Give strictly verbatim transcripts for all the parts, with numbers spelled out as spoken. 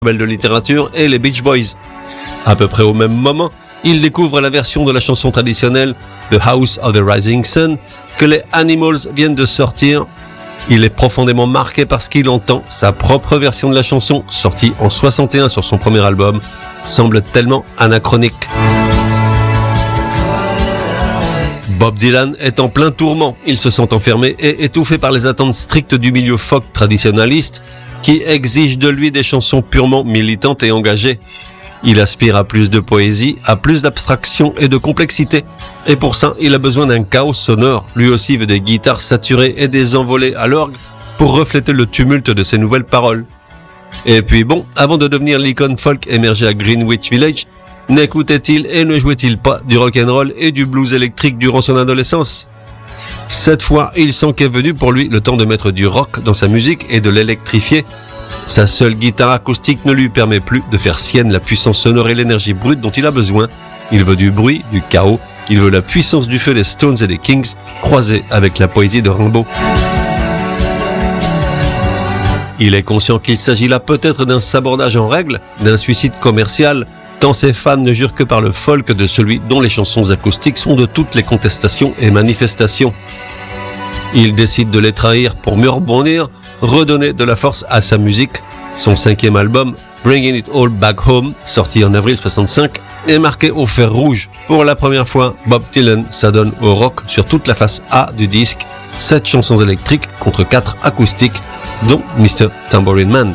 Nobel de littérature et les Beach Boys. À peu près au même moment, il découvre la version de la chanson traditionnelle The House of the Rising Sun que les Animals viennent de sortir. Il est profondément marqué parce qu'il entend sa propre version de la chanson, sortie en soixante et un sur son premier album, semble tellement anachronique. Bob Dylan est en plein tourment. Il se sent enfermé et étouffé par les attentes strictes du milieu folk traditionnaliste qui exige de lui des chansons purement militantes et engagées. Il aspire à plus de poésie, à plus d'abstraction et de complexité. Et pour ça, il a besoin d'un chaos sonore. Lui aussi veut des guitares saturées et des envolées à l'orgue pour refléter le tumulte de ses nouvelles paroles. Et puis bon, avant de devenir l'icône folk émergé à Greenwich Village, n'écoutait-il et ne jouait-il pas du rock'n'roll et du blues électrique durant son adolescence ? Cette fois, il sent qu'est venu pour lui le temps de mettre du rock dans sa musique et de l'électrifier. Sa seule guitare acoustique ne lui permet plus de faire sienne la puissance sonore et l'énergie brute dont il a besoin. Il veut du bruit, du chaos, il veut la puissance du feu des Stones et des Kings, croisée avec la poésie de Rimbaud. Il est conscient qu'il s'agit là peut-être d'un sabordage en règle, d'un suicide commercial, tant ses fans ne jurent que par le folk de celui dont les chansons acoustiques sont de toutes les contestations et manifestations. Il décide de les trahir pour mieux rebondir, redonner de la force à sa musique. Son cinquième album, Bringing It All Back Home, sorti en avril soixante-cinq, est marqué au fer rouge. Pour la première fois, Bob Dylan s'adonne au rock sur toute la face A du disque, sept chansons électriques contre quatre acoustiques, dont mister Tambourine Man.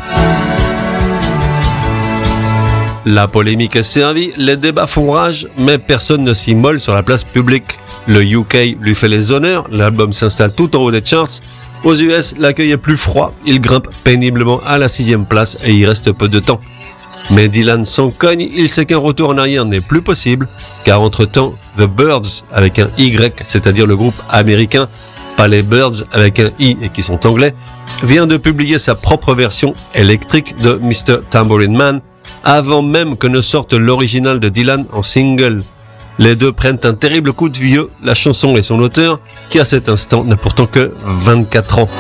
La polémique est servie, les débats font rage, mais personne ne s'immole sur la place publique. Le U K lui fait les honneurs, l'album s'installe tout en haut des charts. Aux U S, l'accueil est plus froid, il grimpe péniblement à la sixième place et y reste peu de temps. Mais Dylan s'en cogne, il sait qu'un retour en arrière n'est plus possible, car entre-temps, The Byrds, avec un Y, c'est-à-dire le groupe américain, pas les Birds avec un I et qui sont anglais, vient de publier sa propre version électrique de mister Tambourine Man, avant même que ne sorte l'original de Dylan en single. Les deux prennent un terrible coup de vieux, la chanson et son auteur, qui à cet instant n'a pourtant que vingt-quatre ans.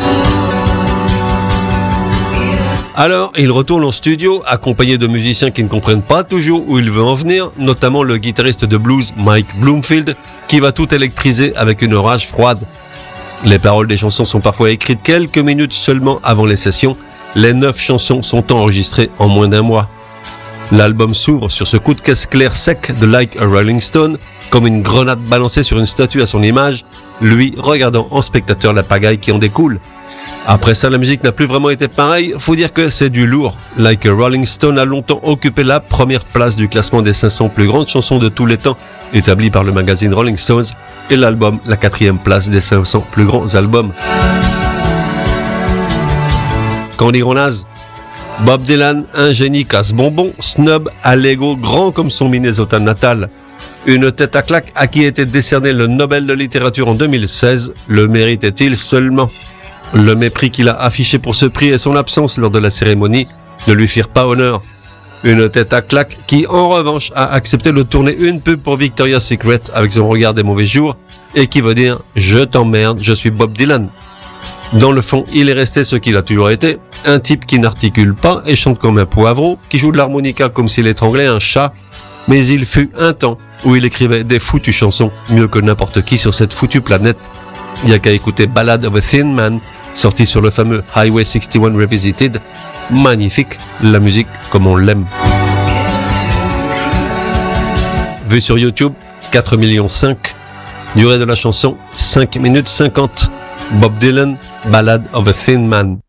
Alors, il retourne en studio, accompagné de musiciens qui ne comprennent pas toujours où il veut en venir, notamment le guitariste de blues Mike Bloomfield, qui va tout électriser avec une orage froide. Les paroles des chansons sont parfois écrites quelques minutes seulement avant les sessions. Les neuf chansons sont enregistrées en moins d'un mois. L'album s'ouvre sur ce coup de caisse clair sec de Like a Rolling Stone, comme une grenade balancée sur une statue à son image, lui regardant en spectateur la pagaille qui en découle. Après ça, la musique n'a plus vraiment été pareille, faut dire que c'est du lourd. Like a Rolling Stone a longtemps occupé la première place du classement des cinq cents plus grandes chansons de tous les temps, établi par le magazine Rolling Stones, et l'album la quatrième place des cinq cents plus grands albums. Qu'en diront naze ? Bob Dylan, un génie casse-bonbon, snob à l'ego grand comme son Minnesota natal. Une tête à claque à qui était décerné le Nobel de littérature en deux mille seize, le méritait-il seulement ? Le mépris qu'il a affiché pour ce prix et son absence lors de la cérémonie ne lui firent pas honneur. Une tête à claque qui, en revanche, a accepté de tourner une pub pour Victoria's Secret avec son regard des mauvais jours et qui veut dire « Je t'emmerde, je suis Bob Dylan ». Dans le fond, il est resté ce qu'il a toujours été, un type qui n'articule pas et chante comme un poivreau, qui joue de l'harmonica comme s'il étranglait un chat. Mais il fut un temps où il écrivait des foutues chansons, mieux que n'importe qui sur cette foutue planète. Il n'y a qu'à écouter Ballad of a Thin Man, sorti sur le fameux Highway soixante et un Revisited. Magnifique, la musique comme on l'aime. Vu sur YouTube, quatre virgule cinq millions. Durée de la chanson, cinq minutes cinquante. Bob Dylan, Ballad of a Thin Man.